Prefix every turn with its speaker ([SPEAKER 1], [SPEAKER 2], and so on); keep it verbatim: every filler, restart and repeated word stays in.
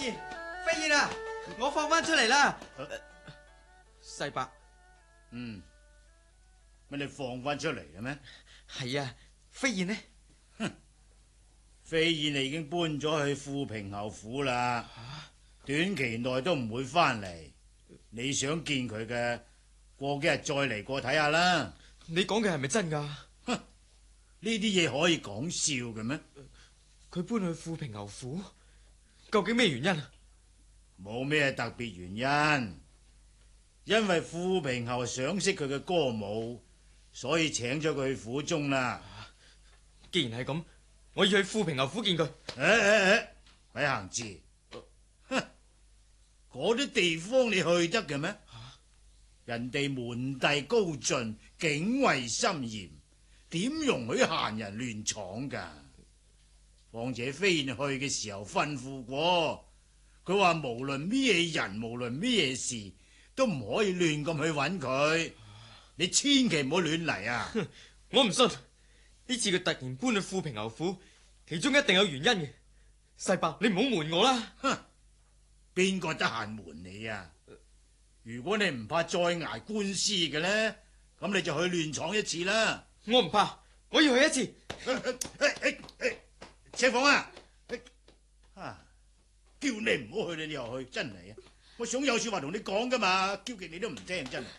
[SPEAKER 1] 燕，飛燕啊，我放翻出嚟啦。世伯，
[SPEAKER 2] 嗯，乜你放翻出嚟嘅咩？
[SPEAKER 1] 係啊，飛燕呢？
[SPEAKER 2] 哼，飛燕你已經搬咗去富平侯府啦，短期內都唔會翻嚟。你想見佢嘅，過幾日再嚟過睇下啦。
[SPEAKER 1] 你講嘅係咪真噶？
[SPEAKER 2] 哼，呢啲嘢可以講笑嘅咩？
[SPEAKER 1] 佢搬去富平侯府，究竟咩原因啊？
[SPEAKER 2] 冇咩特別原因，因為富平侯賞識佢嘅歌舞，所以請咗佢去府中啦。
[SPEAKER 1] 既然係咁，我要去富平侯府見佢。
[SPEAKER 2] 誒誒誒，咪行字，哼，嗰啲地方你去得嘅咩？啊、人哋門第高峻，警衛森嚴，點容許閒人亂闖噶？況且飛燕去嘅時候吩咐過，佢話無論咩人，無論咩事，都唔可以亂咁去揾佢。你千祈唔好亂嚟啊！
[SPEAKER 1] 我唔信呢次佢突然搬去富平侯府，其中一定有原因嘅。世伯，你唔好瞞我啦。
[SPEAKER 2] 哼，邊個得閒瞞你啊？如果你唔怕再挨官司嘅呢，咁你就去亂闖一次啦。
[SPEAKER 1] 我唔怕，我要去一次。
[SPEAKER 2] 誒誒誒誒，赤鳳啊，啊，叫你唔好去，你又去，真係啊！我想有說話同你講噶嘛，叫極你都唔聽，真係。